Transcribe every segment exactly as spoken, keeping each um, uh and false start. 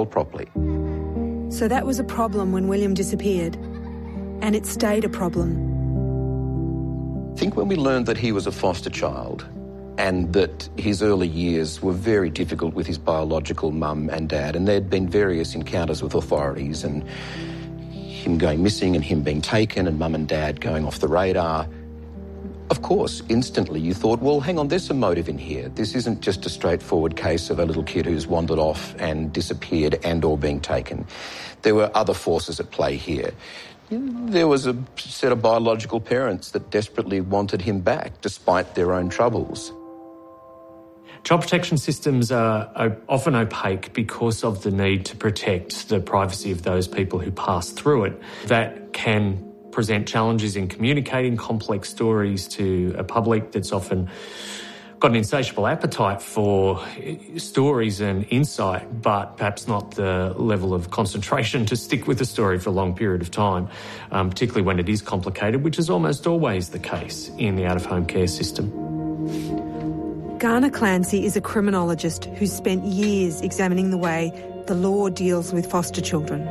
controlled properly. So that was a problem when William disappeared, and it stayed a problem. I think when we learned that he was a foster child and that his early years were very difficult with his biological mum and dad, and there'd been various encounters with authorities and him going missing and him being taken and mum and dad going off the radar, of course, instantly you thought, well, hang on, there's some motive in here. This isn't just a straightforward case of a little kid who's wandered off and disappeared and or being taken. There were other forces at play here. There was a set of biological parents that desperately wanted him back, despite their own troubles. Child protection systems are often opaque because of the need to protect the privacy of those people who pass through it. That can present challenges in communicating complex stories to a public that's often got an insatiable appetite for stories and insight, but perhaps not the level of concentration to stick with the story for a long period of time, um, particularly when it is complicated, which is almost always the case in the out-of-home care system. Garner Clancy is a criminologist who's spent years examining the way the law deals with foster children.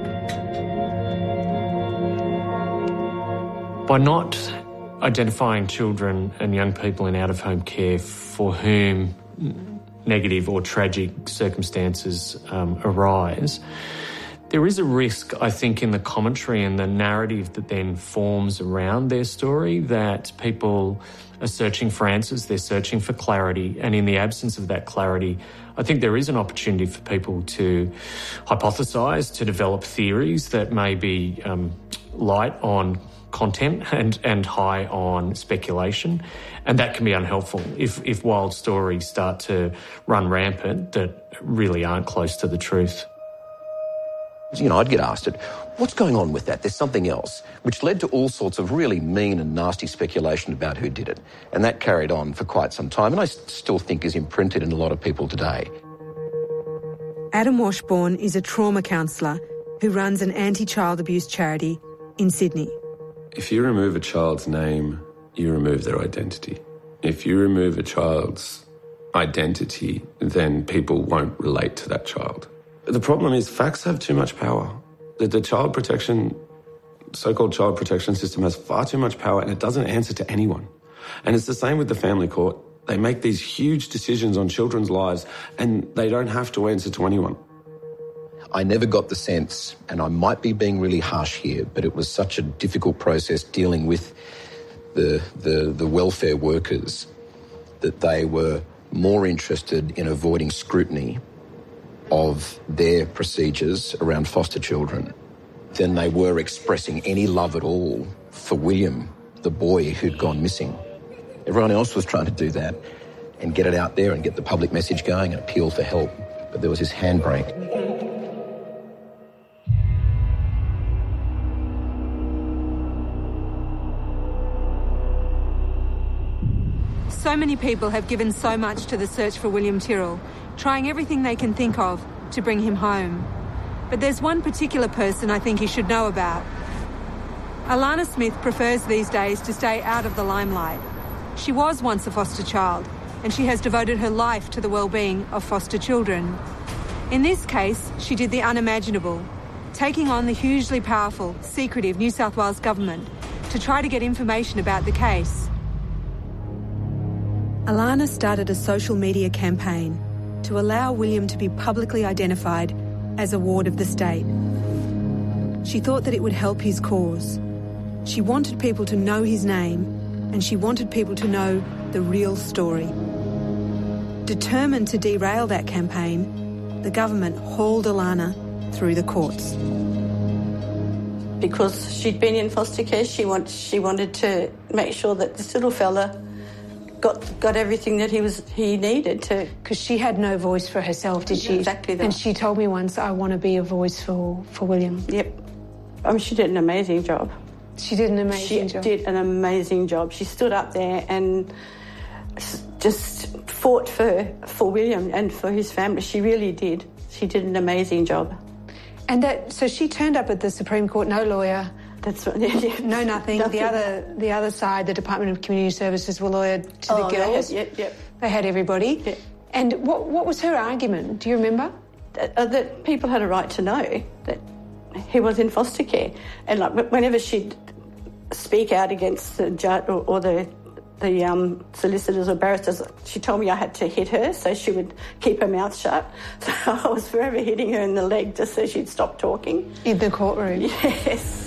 By not identifying children and young people in out-of-home care for whom negative or tragic circumstances um, arise, there is a risk, I think, in the commentary and the narrative that then forms around their story that people are searching for answers, they're searching for clarity, and in the absence of that clarity, I think there is an opportunity for people to hypothesise, to develop theories that may be um, light on content and, and high on speculation, and that can be unhelpful if, if wild stories start to run rampant that really aren't close to the truth. You know, I'd get asked it, what's going on with that? There's something else, which led to all sorts of really mean and nasty speculation about who did it. And that carried on for quite some time, and I still think is imprinted in a lot of people today. Adam Washbourne is a trauma counsellor who runs an anti-child abuse charity in Sydney. If you remove a child's name, you remove their identity. If you remove a child's identity, then people won't relate to that child. The problem is facts have too much power. The, the child protection, so-called child protection system has far too much power, and it doesn't answer to anyone. And it's the same with the family court. They make these huge decisions on children's lives, and they don't have to answer to anyone. I never got the sense, and I might be being really harsh here, but it was such a difficult process dealing with the, the, the welfare workers that they were more interested in avoiding scrutiny of their procedures around foster children than they were expressing any love at all for William, the boy who'd gone missing. Everyone else was trying to do that and get it out there and get the public message going and appeal for help, but there was this handbrake. So many people have given so much to the search for William Tyrrell, trying everything they can think of to bring him home. But there's one particular person I think you should know about. Alana Smith prefers these days to stay out of the limelight. She was once a foster child, and she has devoted her life to the well-being of foster children. In this case, she did the unimaginable, taking on the hugely powerful, secretive New South Wales government to try to get information about the case. Alana started a social media campaign to allow William to be publicly identified as a ward of the state. She thought that it would help his cause. She wanted people to know his name, and she wanted people to know the real story. Determined to derail that campaign, the government hauled Alana through the courts. Because she'd been in foster care, she, want, she wanted to make sure that this little fella got got everything that he was he needed to. Because she had no voice for herself, did she? Exactly that. And she told me once, I want to be a voice for, for William. Yep. I mean, she did an amazing job. She did an amazing she job. She did an amazing job. She stood up there and just fought for, for William and for his family. She really did. She did an amazing job. And that, so she turned up at the Supreme Court, no lawyer. That's right. Yeah, yeah. No, nothing. nothing. The other, the other side, the Department of Community Services, were lawyered to oh, the girls. They had, yep, yep. They had everybody. Yep. And what what was her argument? Do you remember? uh, that people had a right to know that he was in foster care. And like whenever she'd speak out against the judge or, or the the um, solicitors or barristers, she told me I had to hit her so she would keep her mouth shut. So I was forever hitting her in the leg just so she'd stop talking. In the courtroom? Yes.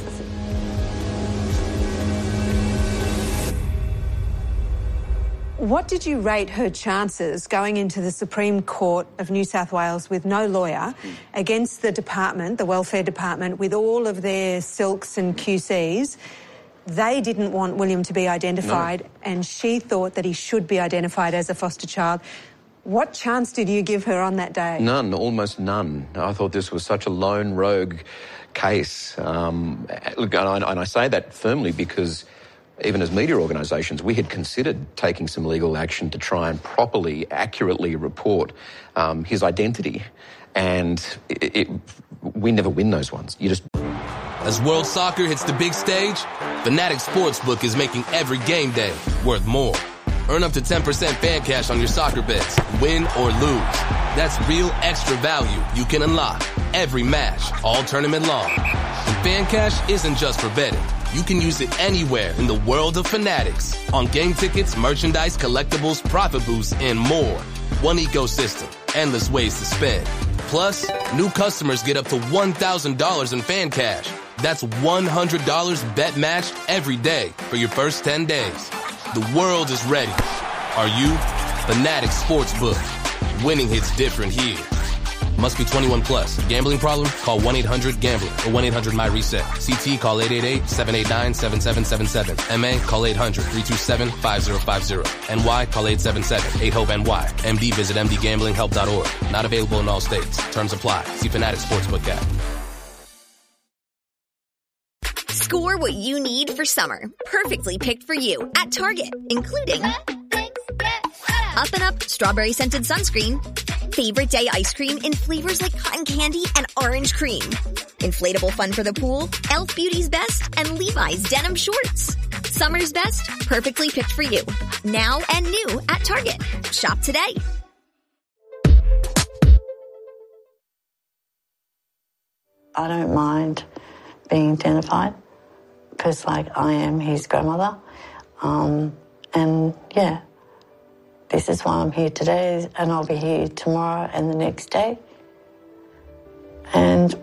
What did you rate her chances going into the Supreme Court of New South Wales with no lawyer against the department, the Welfare Department, with all of their silks and Q Cs? They didn't want William to be identified, no. and she thought that he should be identified as a foster child. What chance did you give her on that day? None, almost none. I thought this was such a lone rogue case. Um, look, and I, and I say that firmly because even as media organisations, we had considered taking some legal action to try and properly, accurately report um, his identity. And it, it, we never win those ones. You just... As World Soccer hits the big stage, Fanatics Sportsbook is making every game day worth more. Earn up to ten percent fan cash on your soccer bets, win or lose. That's real extra value you can unlock every match, all tournament long. And fan cash isn't just for betting. You can use it anywhere in the world of Fanatics. On game tickets, merchandise, collectibles, profit boosts, and more. One ecosystem, endless ways to spend. Plus, new customers get up to one thousand dollars in fan cash. That's one hundred dollars bet matched every day for your first ten days. The world is ready. Are you? Fanatics Sportsbook. Winning hits different here. Must be twenty-one plus. Gambling problem? Call one eight hundred gambler or one eight hundred my reset. C T call eight eight eight, seven eight nine, seven seven seven seven. M A call eight hundred, three two seven, five zero five zero. N Y call eight seven seven, eight hope N Y. M D visit m d gambling help dot org. Not available in all states. Terms apply. See Fanatics Sportsbook app. Score what you need for summer. Perfectly picked for you at Target, including Up and Up Strawberry Scented Sunscreen, Favorite Day Ice Cream in flavors like cotton candy and orange cream, Inflatable Fun for the Pool, e l f Beauty's Best, and Levi's Denim Shorts. Summer's best, perfectly picked for you. Now and new at Target. Shop today. I don't mind being identified because, like, I am his grandmother. Um, and, yeah, this is why I'm here today, and I'll be here tomorrow and the next day. And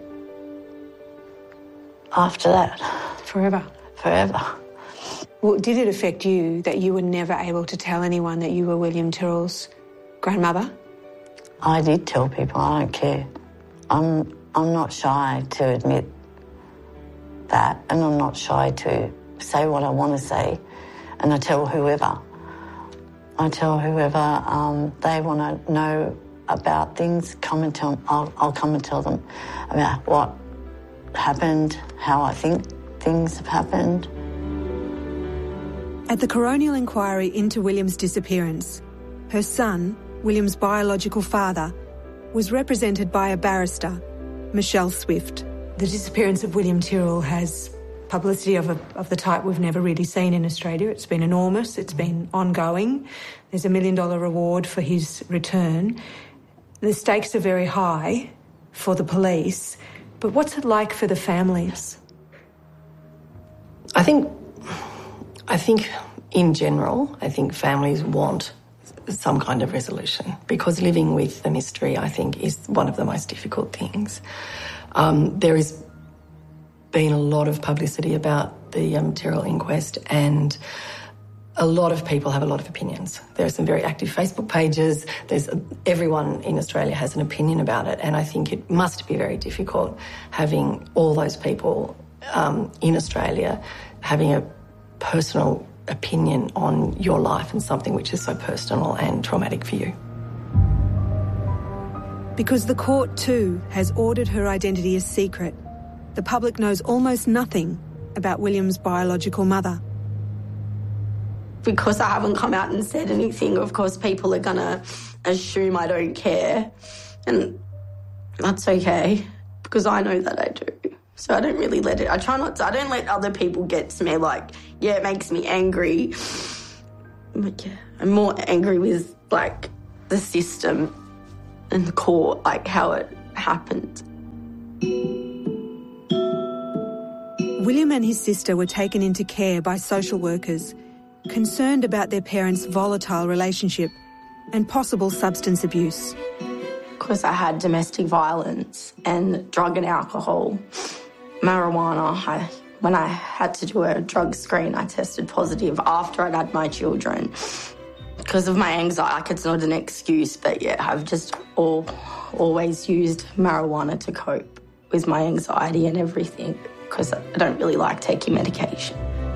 after that... Forever. Forever. Well, did it affect you that you were never able to tell anyone that you were William Tyrrell's grandmother? I did tell people. I don't care. I'm, I'm not shy to admit that, and I'm not shy to say what I want to say, and I tell whoever. I tell whoever um, they want to know about things, come and tell them. I'll, I'll come and tell them about what happened, how I think things have happened. At the coronial inquiry into William's disappearance, her son, William's biological father, was represented by a barrister, Michelle Swift. The disappearance of William Tyrrell has publicity of, a, of the type we've never really seen in Australia. It's been enormous. It's been ongoing. There's a million dollar reward for his return. The stakes are very high for the police. But what's it like for the families? I think, I think in general, I think families want some kind of resolution, because living with the mystery, I think, is one of the most difficult things. Um, there has been a lot of publicity about the um, Tyrrell inquest, and a lot of people have a lot of opinions. There are some very active Facebook pages. There's everyone in Australia has an opinion about it, and I think it must be very difficult having all those people um, in Australia having a personal opinion on your life and something which is so personal and traumatic for you. Because the court too has ordered her identity as secret, the public knows almost nothing about William's biological mother. Because I haven't come out and said anything, of course people are going to assume I don't care. And that's okay, because I know that I do. So I don't really let it, I try not to, I don't let other people get to me like, yeah, it makes me angry. But yeah, I'm more angry with, like, the system and the court, like how it happened. William and his sister were taken into care by social workers, concerned about their parents' volatile relationship and possible substance abuse. Because I had domestic violence and drug and alcohol, marijuana. I, when I had to do a drug screen, I tested positive after I'd had my children. Because of my anxiety, it's not an excuse, but yeah, I've just all, always used marijuana to cope with my anxiety and everything, because I don't really like taking medication.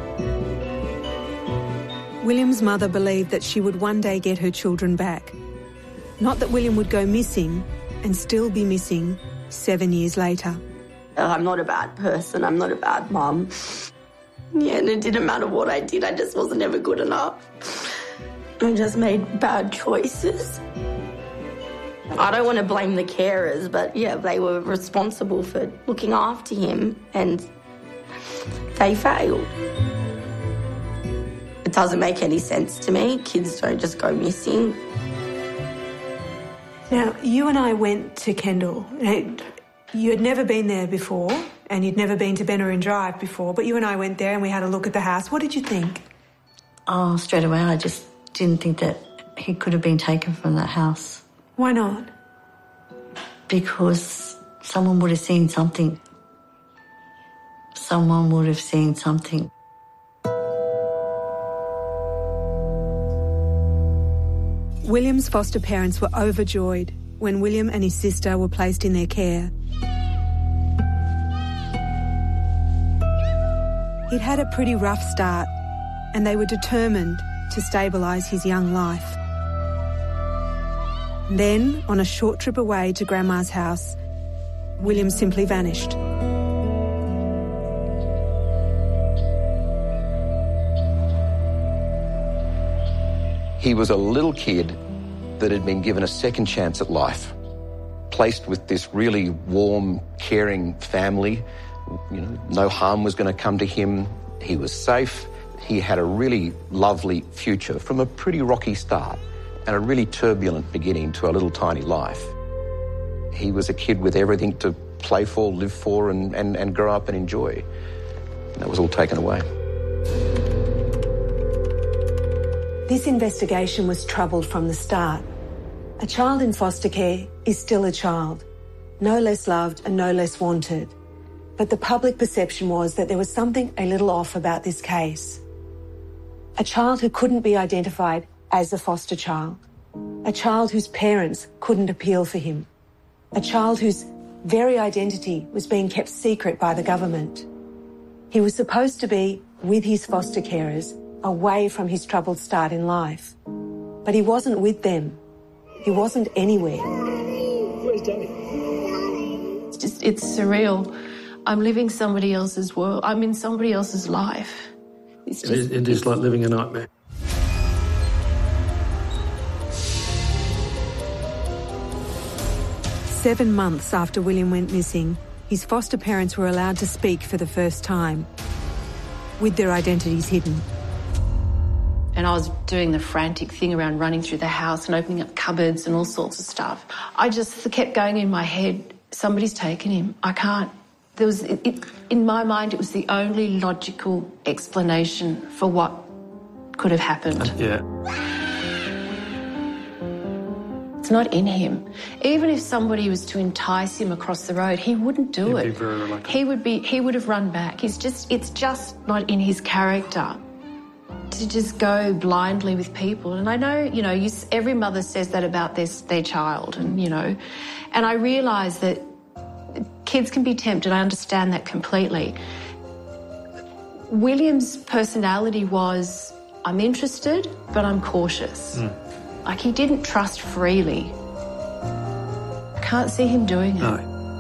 William's mother believed that she would one day get her children back. Not that William would go missing and still be missing seven years later. I'm not a bad person, I'm not a bad mum. Yeah, and it didn't matter what I did, I just wasn't ever good enough. I just made bad choices. I don't want to blame the carers, but yeah, they were responsible for looking after him and they failed. It doesn't make any sense to me. Kids don't just go missing. Now, you and I went to Kendall. You had never been there before and you'd never been to Bennerin Drive before, but you and I went there and we had a look at the house. What did you think? Oh, straight away I just didn't think that he could have been taken from that house. Why not? Because someone would have seen something. Someone would have seen something. William's foster parents were overjoyed when William and his sister were placed in their care. He'd had a pretty rough start and they were determined to stabilise his young life. Then, on a short trip away to Grandma's house, William simply vanished. He was a little kid that had been given a second chance at life, placed with this really warm, caring family. You know, no harm was going to come to him. He was safe. He had a really lovely future from a pretty rocky start and a really turbulent beginning to a little tiny life. He was a kid with everything to play for, live for, and, and, and grow up and enjoy. And that was all taken away. This investigation was troubled from the start. A child in foster care is still a child, no less loved and no less wanted. But the public perception was that there was something a little off about this case. A child who couldn't be identified as a foster child. A child whose parents couldn't appeal for him. A child whose very identity was being kept secret by the government. He was supposed to be with his foster carers, away from his troubled start in life. But he wasn't with them. He wasn't anywhere. Where's Daddy? It's just, it's surreal. I'm living somebody else's world. I'm in somebody else's life. It's just, it, is, it is like living a nightmare. Seven months after William went missing, his foster parents were allowed to speak for the first time, with their identities hidden. And I was doing the frantic thing around running through the house and opening up cupboards and all sorts of stuff. I just kept going in my head, somebody's taken him. I can't. There was, it, it, in my mind, it was the only logical explanation for what could have happened. Yeah. It's not in him. Even if somebody was to entice him across the road, he wouldn't do He'd it. Be very reluctant. He would be. He would have run back. He's just. It's just not in his character to just go blindly with people. And I know, you know, you, every mother says that about their their child, and you know, and I realise that kids can be tempted. I understand that completely. William's personality was, I'm interested, but I'm cautious. Mm. Like, he didn't trust freely. I can't see him doing it. No.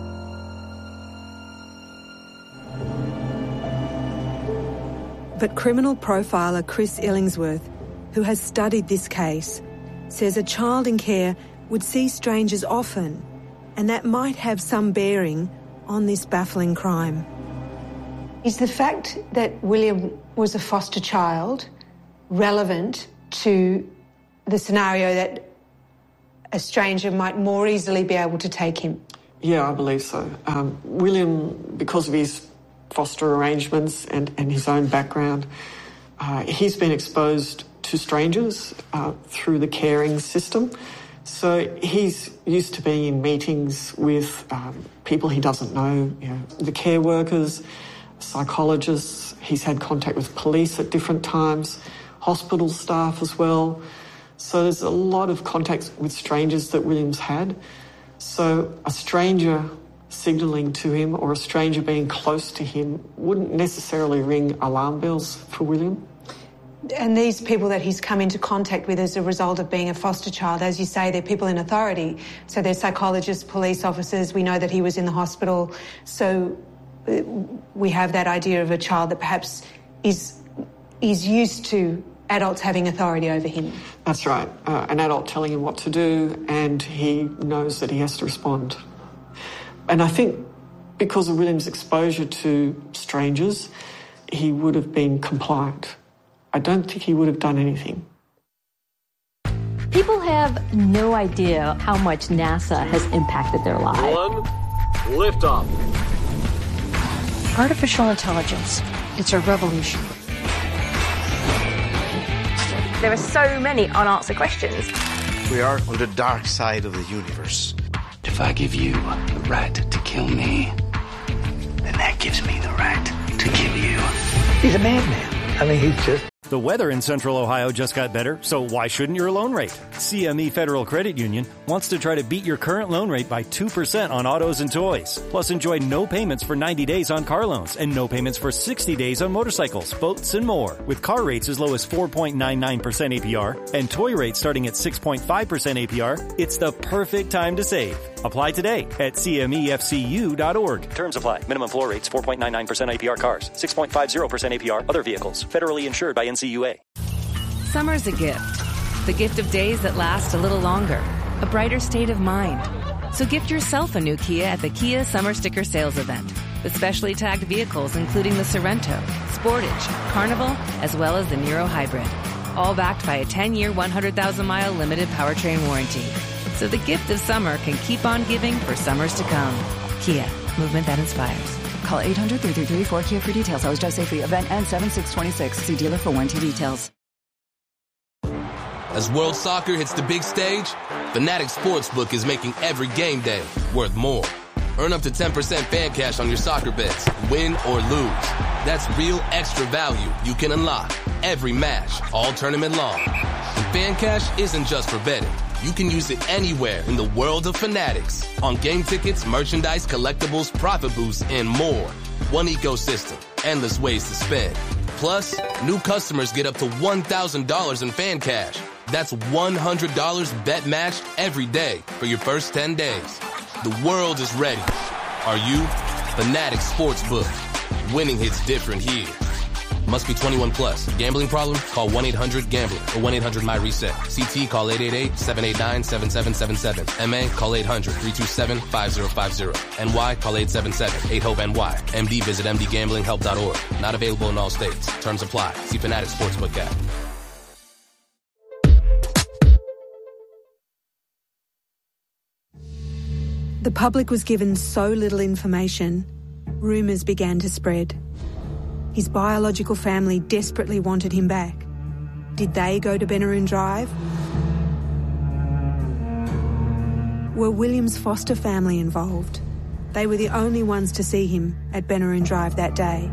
But criminal profiler Chris Illingsworth, who has studied this case, says a child in care would see strangers often, and that might have some bearing on this baffling crime. Is the fact that William was a foster child relevant to the scenario that a stranger might more easily be able to take him? Yeah, I believe so. Um, William, because of his foster arrangements and, and his own background, uh, he's been exposed to strangers uh, through the caring system. So he's used to being in meetings with um, people he doesn't know, you know, the care workers, psychologists. He's had contact with police at different times, hospital staff as well. So there's a lot of contacts with strangers that William's had. So a stranger signalling to him or a stranger being close to him wouldn't necessarily ring alarm bells for William. And these people that he's come into contact with as a result of being a foster child, as you say, they're people in authority. So they're psychologists, police officers. We know that he was in the hospital. So uh, we have that idea of a child that perhaps is is used to adults having authority over him. That's right. Uh, an adult telling him what to do, and he knows that he has to respond. And I think because of William's exposure to strangers, he would have been compliant. I don't think he would have done anything. People have no idea how much NASA has impacted their lives. One, liftoff. Artificial intelligence. It's a revolution. There are so many unanswered questions. We are on the dark side of the universe. If I give you the right to kill me, then that gives me the right to kill you. He's a madman. I mean, he's just... The weather in Central Ohio just got better, so why shouldn't your loan rate? C M E Federal Credit Union wants to try to beat your current loan rate by two percent on autos and toys. Plus, enjoy no payments for ninety days on car loans and no payments for sixty days on motorcycles, boats, and more. With car rates as low as four point nine nine percent A P R and toy rates starting at six point five percent A P R, it's the perfect time to save. Apply today at C M E F C U dot org. Terms apply. Minimum floor rates four point nine nine percent A P R cars, six point five zero percent A P R other vehicles. Federally insured by N C U A. Summer's a gift. The gift of days that last a little longer. A brighter state of mind. So gift yourself a new Kia at the Kia Summer Sticker Sales Event. With specially tagged vehicles including the Sorento, Sportage, Carnival, as well as the Niro Hybrid. All backed by a ten-year, one hundred thousand mile limited powertrain warranty. So the gift of summer can keep on giving for summers to come. Kia, movement that inspires. Call eight hundred, three three three, four K I A for details. Always drive safely. Event ends seven six twenty-six. See dealer for warranty details. As World Soccer hits the big stage, Fanatic Sportsbook is making every game day worth more. Earn up to ten percent fan cash on your soccer bets, win or lose. That's real extra value you can unlock every match, all tournament long. And fan cash isn't just for betting. You can use it anywhere in the world of Fanatics. On game tickets, merchandise, collectibles, profit boosts, and more. One ecosystem, endless ways to spend. Plus, new customers get up to one thousand dollars in fan cash. That's one hundred dollars bet match every day for your first ten days. The world is ready. Are you? Fanatic Sportsbook. Winning hits different here. Must be twenty-one plus. Gambling problem? Call one eight hundred gambler or one eight hundred my reset. C T call eight eight eight, seven eight nine, seven seven seven seven. M A call eight hundred, three two seven, five zero five zero. N Y call eight seven seven, eight hope N Y. M D visit m d gambling help dot org. Not available in all states. Terms apply. See Fanatic Sportsbook app. The public was given so little information, rumours began to spread. His biological family desperately wanted him back. Did they go to Benaroon Drive? Were William's foster family involved? They were the only ones to see him at Benaroon Drive that day.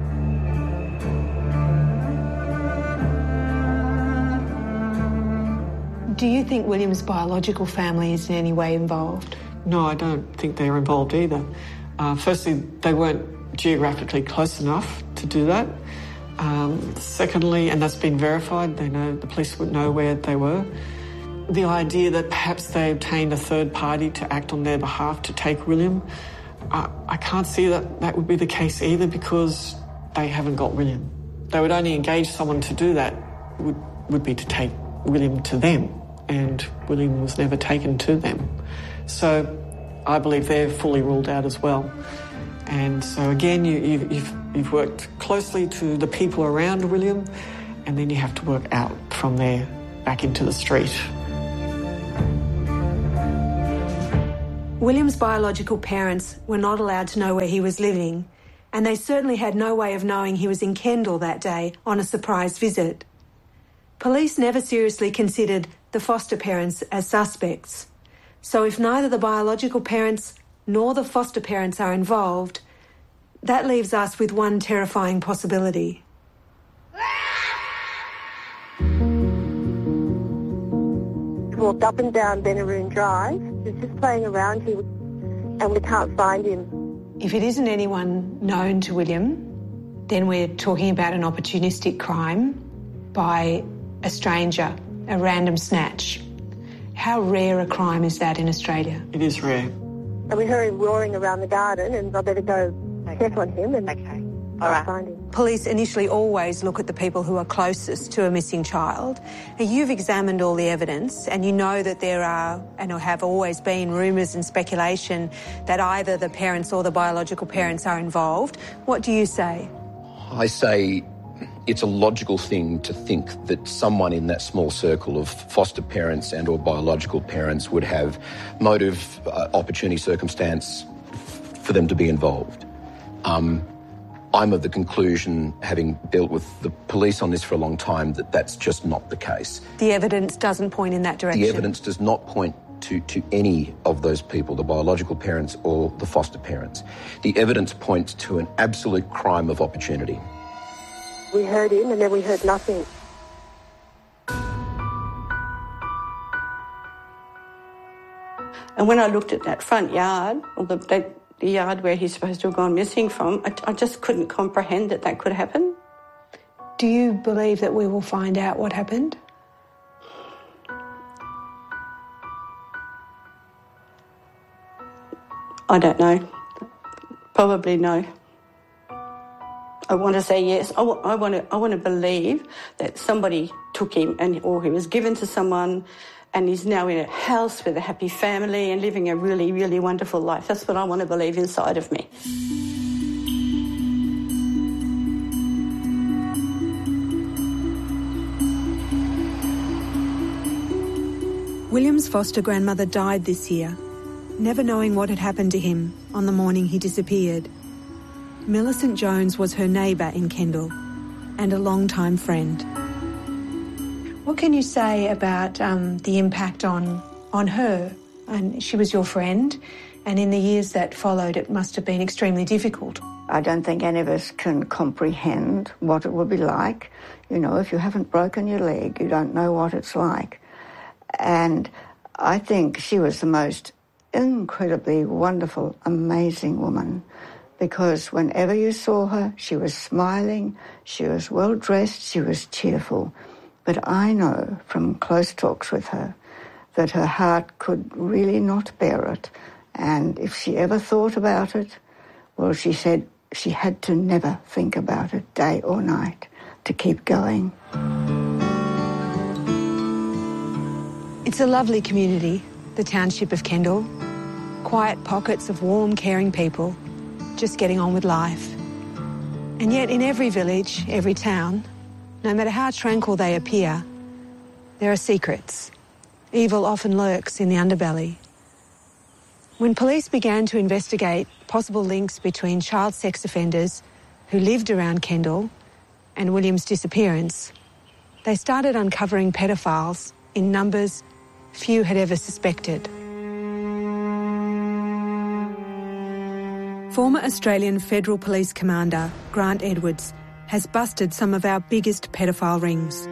Do you think William's biological family is in any way involved? No, I don't think they're involved either. Uh, firstly, they weren't geographically close enough to do that. Um, secondly, and that's been verified, they know the police would know where they were. The idea that perhaps they obtained a third party to act on their behalf to take William, uh, I can't see that that would be the case either because they haven't got William. They would only engage someone to do that would, would be to take William to them, and William was never taken to them. So I believe they're fully ruled out as well. And so again, you, you, you've, you've worked closely to the people around William, and then you have to work out from there back into the street. William's biological parents were not allowed to know where he was living, and they certainly had no way of knowing he was in Kendal that day on a surprise visit. Police never seriously considered the foster parents as suspects. So if neither the biological parents nor the foster parents are involved, that leaves us with one terrifying possibility. He walked up and down Benaroon Drive. He's just playing around here and we can't find him. If it isn't anyone known to William, then we're talking about an opportunistic crime by a stranger, a random snatch. How rare a crime is that in Australia? It is rare. And we heard him roaring around the garden and I better go okay. check on him and okay. All right. find him. Police initially always look at the people who are closest to a missing child. Now, you've examined all the evidence and you know that there are, and have always been, rumours and speculation that either the parents or the biological parents are involved. What do you say? I say it's a logical thing to think that someone in that small circle of foster parents and or biological parents would have motive, uh, opportunity, circumstance f- for them to be involved. Um, I'm of the conclusion, having dealt with the police on this for a long time, that that's just not the case. The evidence doesn't point in that direction? The evidence does not point to, to any of those people, the biological parents or the foster parents. The evidence points to an absolute crime of opportunity. We heard him and then we heard nothing. And when I looked at that front yard, or the, the, the yard where he's supposed to have gone missing from, I, I just couldn't comprehend that that could happen. Do you believe that we will find out what happened? I don't know. Probably no. I want to say yes. I, w- I want to. I want to believe that somebody took him, and or he was given to someone, and he's now in a house with a happy family and living a really, really wonderful life. That's what I want to believe inside of me. William's foster grandmother died this year, never knowing what had happened to him on the morning he disappeared. Millicent Jones was her neighbour in Kendal and a long-time friend. What can you say about um, the impact on, on her? And she was your friend, and in the years that followed it must have been extremely difficult. I don't think any of us can comprehend what it would be like. You know, if you haven't broken your leg, you don't know what it's like. And I think she was the most incredibly wonderful, amazing woman, because whenever you saw her, she was smiling, she was well-dressed, she was cheerful. But I know from close talks with her that her heart could really not bear it. And if she ever thought about it, well, she said she had to never think about it day or night to keep going. It's a lovely community, the township of Kendal. Quiet pockets of warm, caring people, just getting on with life. And yet in every village, every town, no matter how tranquil they appear, there are secrets. Evil often lurks in the underbelly. When police began to investigate possible links between child sex offenders who lived around Kendal and William's disappearance, they started uncovering pedophiles in numbers few had ever suspected. Former Australian Federal Police Commander Grant Edwards has busted some of our biggest pedophile rings.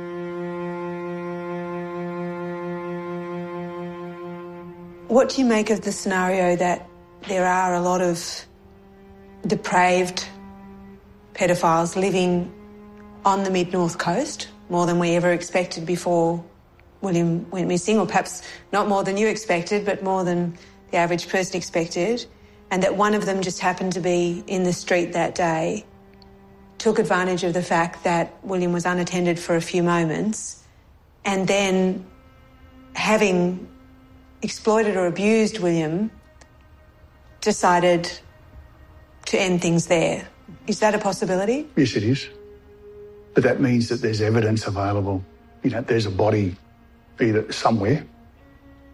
What do you make of the scenario that there are a lot of depraved pedophiles living on the mid-north coast, more than we ever expected before William went missing, or perhaps not more than you expected, but more than the average person expected, and that one of them just happened to be in the street that day, took advantage of the fact that William was unattended for a few moments, and then, having exploited or abused William, decided to end things there. Is that a possibility? Yes, it is. But that means that there's evidence available. You know, there's a body either somewhere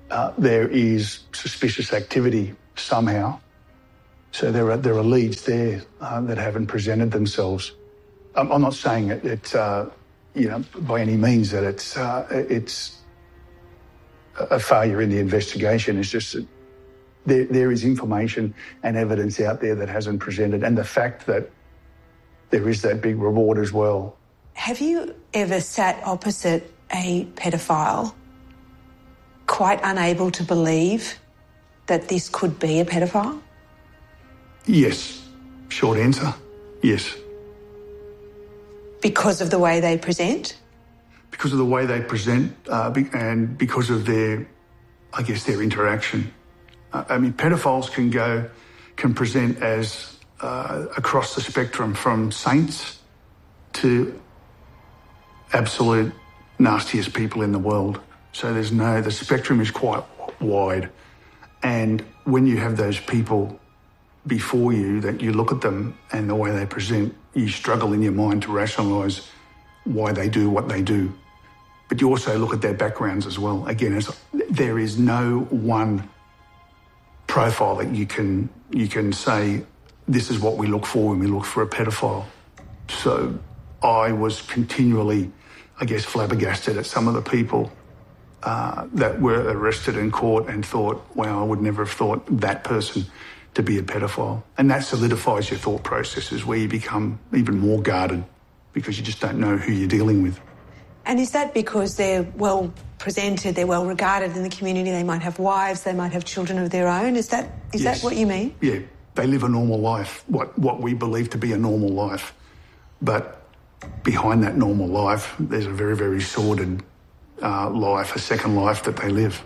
uh, there is suspicious activity somehow. So there are there are leads there uh, that haven't presented themselves. I'm, I'm not saying it, it uh, you know, by any means that it's uh, it's a failure in the investigation. It's just that there there is information and evidence out there that hasn't presented, and the fact that there is that big reward as well. Have you ever sat opposite a pedophile, quite unable to believe that this could be a pedophile? Yes. Short answer, yes. Because of the way they present? Because of the way they present uh, be- and because of their, I guess, their interaction. Uh, I mean, pedophiles can go, can present as uh, across the spectrum from saints to absolute nastiest people in the world. So there's no, the spectrum is quite wide. And when you have those people before you, that you look at them and the way they present, you struggle in your mind to rationalise why they do what they do. But you also look at their backgrounds as well. Again, as, there is no one profile that you can you can say, this is what we look for when we look for a pedophile. So I was continually, I guess, flabbergasted at some of the people uh, that were arrested in court and thought, wow, I would never have thought that person to be a pedophile. And that solidifies your thought processes, where you become even more guarded because you just don't know who you're dealing with. And is that because they're well presented, they're well regarded in the community, they might have wives, they might have children of their own? Is that is Yes. that what you mean? Yeah, they live a normal life, what, what we believe to be a normal life. But behind that normal life, there's a very, very sordid uh, life, a second life that they live.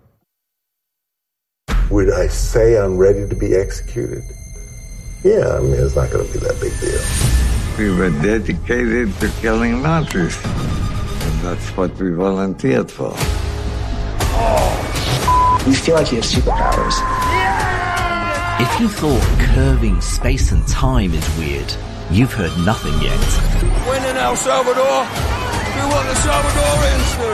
Would I say I'm ready to be executed? Yeah, I mean, it's not going to be that big deal. We were dedicated to killing Nazis, and that's what we volunteered for. You feel like you have superpowers. If you thought curving space and time is weird, you've heard nothing yet. When in El Salvador, do what the Salvadorians do.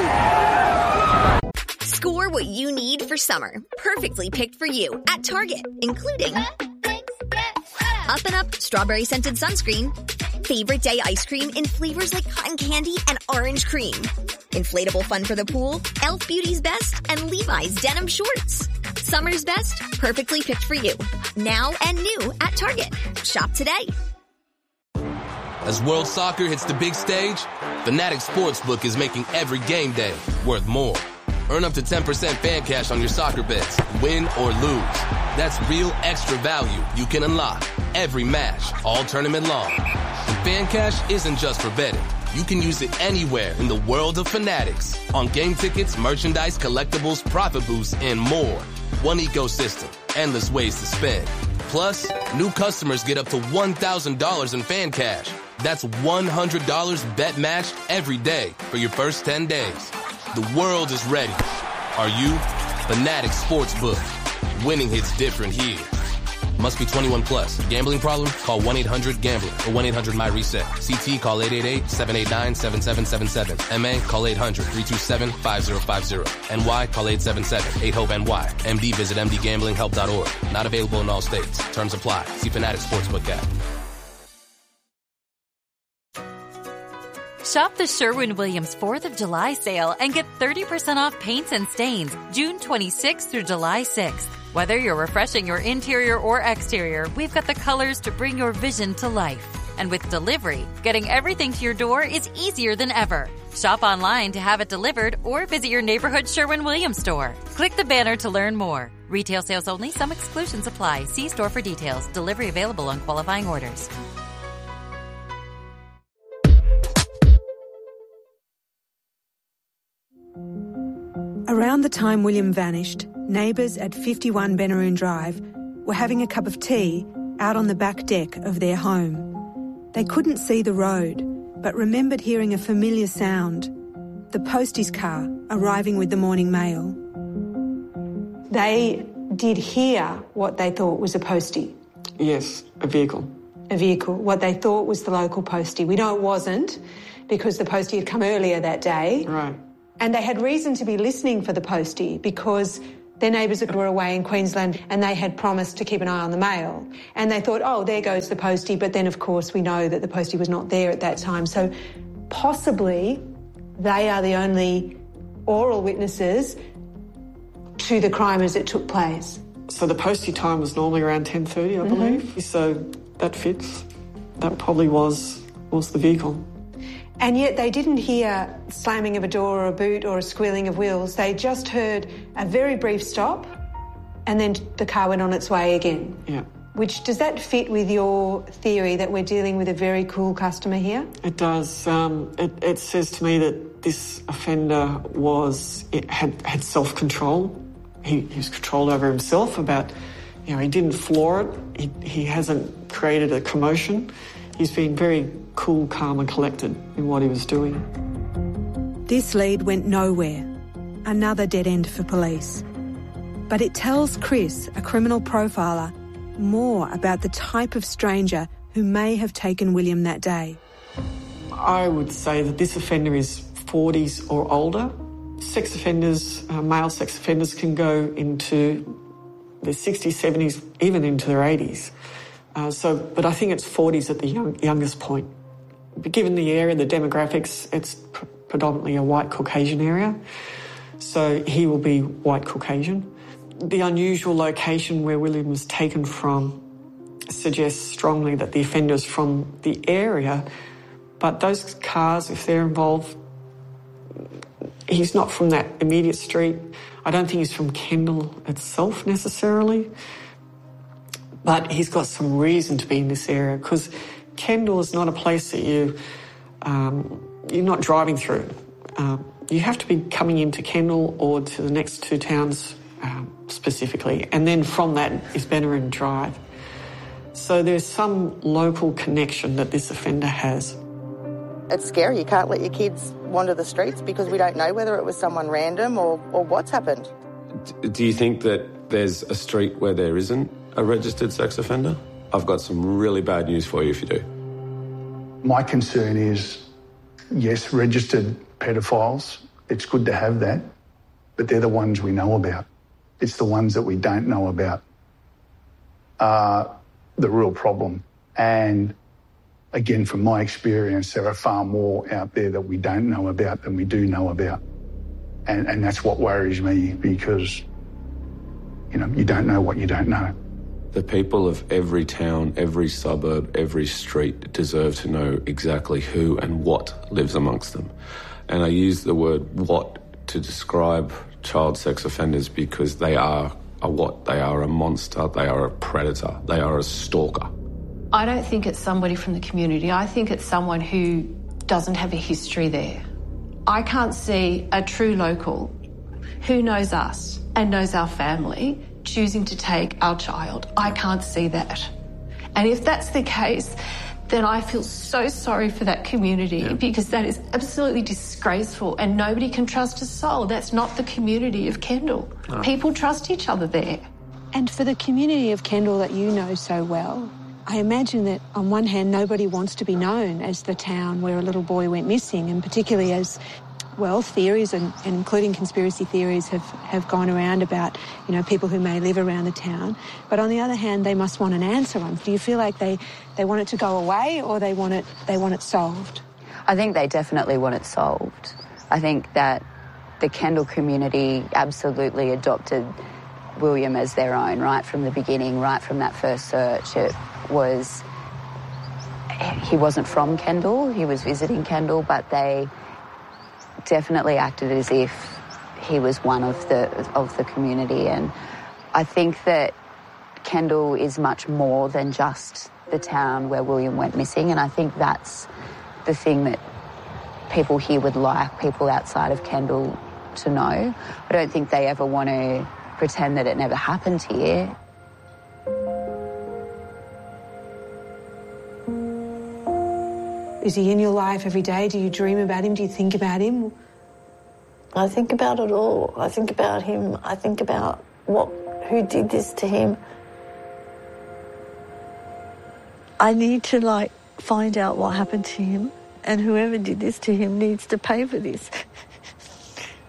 Score what you need for summer. Perfectly picked for you at Target, including Up and Up Strawberry Scented Sunscreen, Favorite Day Ice Cream in flavors like cotton candy and orange cream, Inflatable Fun for the Pool, Elf Beauty's Best, and Levi's Denim Shorts. Summer's best, perfectly picked for you. Now and new at Target. Shop today. As World Soccer hits the big stage, Fanatics Sportsbook is making every game day worth more. Earn up to ten percent fan cash on your soccer bets, win or lose. That's real extra value you can unlock every match, all tournament long. And fan cash isn't just for betting. You can use it anywhere in the world of Fanatics. On game tickets, merchandise, collectibles, profit boosts, and more. One ecosystem, endless ways to spend. Plus, new customers get up to one thousand dollars in fan cash. That's one hundred dollars bet matched every day for your first ten days. The world is ready. Are you? Fanatics Sportsbook. Winning hits different here. Must be twenty-one plus. Gambling problem? Call one eight hundred gambler or one eight hundred my reset. C T call eight eight eight, seven eight nine, seven seven seven seven. M A call eight hundred, three two seven, five zero five zero. N Y call eight seven seven, eight hope N Y. M D visit m d gambling help dot org. Not available in all states. Terms apply. See Fanatics Sportsbook app. Shop the Sherwin-Williams fourth of July sale and get thirty percent off paints and stains June twenty-sixth through July sixth. Whether you're refreshing your interior or exterior, we've got the colors to bring your vision to life. And with delivery, getting everything to your door is easier than ever. Shop online to have it delivered or visit your neighborhood Sherwin-Williams store. Click the banner to learn more. Retail sales only. Some exclusions apply. See store for details. Delivery available on qualifying orders. Around the time William vanished, neighbours at fifty-one Benaroon Drive were having a cup of tea out on the back deck of their home. They couldn't see the road, but remembered hearing a familiar sound, the posties car arriving with the morning mail. They did hear what they thought was a postie. Yes, a vehicle. A vehicle, what they thought was the local postie. We know it wasn't, because the postie had come earlier that day. Right. And they had reason to be listening for the postie because their neighbours were away in Queensland and they had promised to keep an eye on the mail. And they thought, oh, there goes the postie. But then, of course, we know that the postie was not there at that time. So possibly they are the only oral witnesses to the crime as it took place. So the postie time was normally around ten thirty, I mm-hmm. believe. So that fits. That probably was was the vehicle. And yet they didn't hear slamming of a door or a boot or a squealing of wheels. They just heard a very brief stop and then the car went on its way again. Yeah. Which, does that fit with your theory that we're dealing with a very cool customer here? It does. Um, it, it says to me that this offender was it had, had self-control. He, he was controlled over himself about, you know, he didn't floor it. He, he hasn't created a commotion. He's been very cool, calm and collected in what he was doing. This lead went nowhere. Another dead end for police. But it tells Chris, a criminal profiler, more about the type of stranger who may have taken William that day. I would say that this offender is forties or older. Sex offenders, uh, male sex offenders can go into their sixties, seventies, even into their eighties. Uh, so, but I think it's forties at the young, youngest point. But given the area, the demographics, it's pr- predominantly a white Caucasian area. So he will be white Caucasian. The unusual location where William was taken from suggests strongly that the offender is from the area, but those cars, if they're involved, he's not from that immediate street. I don't think he's from Kendall itself necessarily, but he's got some reason to be in this area because Kendall is not a place that you, um, you're not driving through. Um, you have to be coming into Kendall or to the next two towns um, specifically, and then from that is Benaroon Drive. So there's some local connection that this offender has. It's scary. You can't let your kids wander the streets because we don't know whether it was someone random or, or what's happened. Do you think that there's a street where there isn't a registered sex offender? I've got some really bad news for you if you do. My concern is, yes, registered pedophiles, it's good to have that, but they're the ones we know about. It's the ones that we don't know about are the real problem. And again, from my experience, there are far more out there that we don't know about than we do know about. And, and that's what worries me because, you know, you don't know what you don't know. The people of every town, every suburb, every street deserve to know exactly who and what lives amongst them. And I use the word what to describe child sex offenders because they are a what? They are a monster, they are a predator, they are a stalker. I don't think it's somebody from the community. I think it's someone who doesn't have a history there. I can't see a true local who knows us and knows our family choosing to take our child. I can't see that. And if that's the case, then I feel so sorry for that community yeah. because that is absolutely disgraceful and nobody can trust a soul. That's not the community of Kendall. No. People trust each other there. And for the community of Kendall that you know so well, I imagine that on one hand nobody wants to be known as the town where a little boy went missing, and particularly as, well, theories and, and including conspiracy theories have, have gone around about, you know, people who may live around the town. But on the other hand, they must want an answer on. Do you feel like they, they want it to go away or they want it they want it solved? I think they definitely want it solved. I think that the Kendall community absolutely adopted William as their own right from the beginning, right from that first search. It was, he wasn't from Kendall, he was visiting Kendall, but they definitely acted as if he was one of the of the community. And I think that Kendall is much more than just the town where William went missing, and I think that's the thing that people here would like people outside of Kendall to know. I don't think they ever want to pretend that it never happened here. Is he in your life every day? Do you dream about him? Do you think about him? I think about it all. I think about him. I think about what, who did this to him. I need to, like, find out what happened to him, and whoever did this to him needs to pay for this.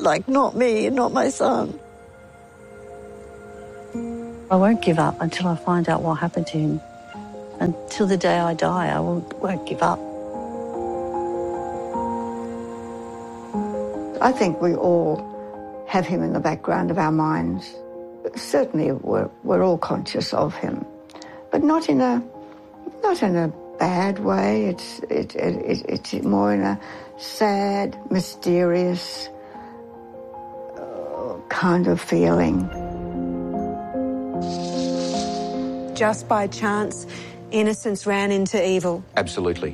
like, not me, not my son. I won't give up until I find out what happened to him. Until the day I die, I won't, won't give up. I think we all have him in the background of our minds. Certainly we're, we're all conscious of him, but not in a, not in a bad way. It's, it, it, it, it's more in a sad, mysterious uh, kind of feeling. Just by chance, innocence ran into evil. Absolutely.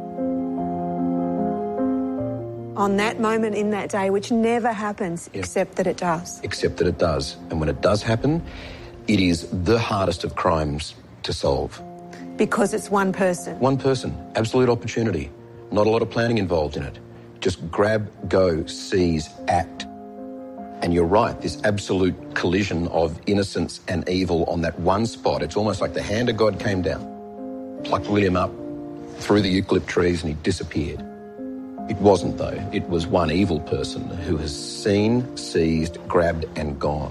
On that moment in that day, which never happens, Yeah. except that it does. Except that it does. And when it does happen, it is the hardest of crimes to solve. Because it's one person. One person, absolute opportunity. Not a lot of planning involved in it. Just grab, go, seize, act. And you're right, this absolute collision of innocence and evil on that one spot, it's almost like the hand of God came down, plucked William up through the eucalypt trees and he disappeared. It wasn't, though. It was one evil person who has seen, seized, grabbed and gone.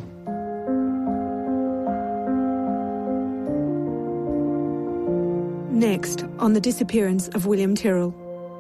Next, on the disappearance of William Tyrrell.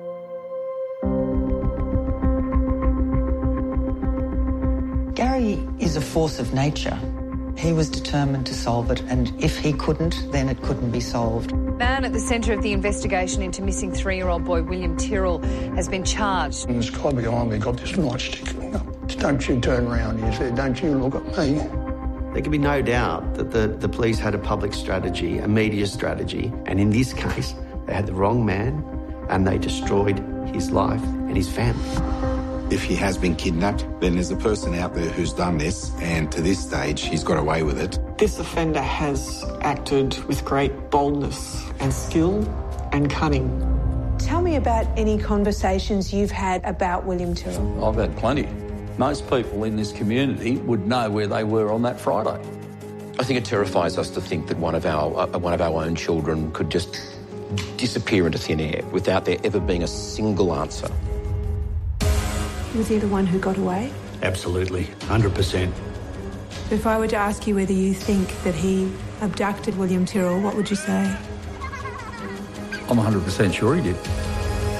Gary is a force of nature. He was determined to solve it, and if he couldn't, then it couldn't be solved. Man at the centre of the investigation into missing three-year-old boy William Tyrrell has been charged. And this guy behind me got this nightstick. Don't you turn round, he said, don't you look at me. There can be no doubt that the, the police had a public strategy, a media strategy, and in this case, they had the wrong man and they destroyed his life and his family. If he has been kidnapped, then there's a person out there who's done this, and to this stage, he's got away with it. This offender has acted with great boldness and skill and cunning. Tell me about any conversations you've had about William Tyrrell. I've had plenty. Most people in this community would know where they were on that Friday. I think it terrifies us to think that one of our uh, one of our own children could just disappear into thin air without there ever being a single answer. Was he the one who got away? Absolutely, one hundred percent. If I were to ask you whether you think that he abducted William Tyrrell, what would you say? I'm one hundred percent sure he did.